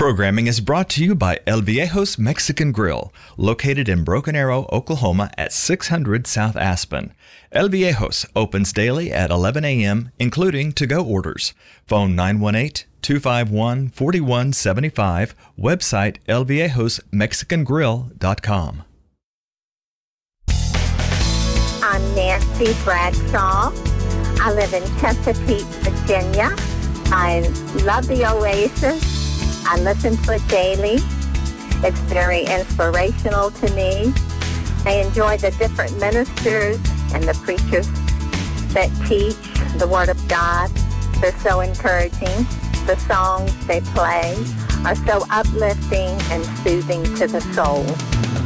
Programming is brought to you by El Viejo's Mexican Grill, located in Broken Arrow, Oklahoma at 600 South Aspen. El Viejo's opens daily at 11 a.m., including to-go orders. Phone 918-251-4175. Website elviejosmexicangrill.com. I'm Nancy Bradshaw. I live in Chesapeake, Virginia. I love the Oasis. I listen to it daily. It's very inspirational to me. I enjoy the different ministers and the preachers that teach the Word of God. They're so encouraging. The songs they play are so uplifting and soothing to the soul.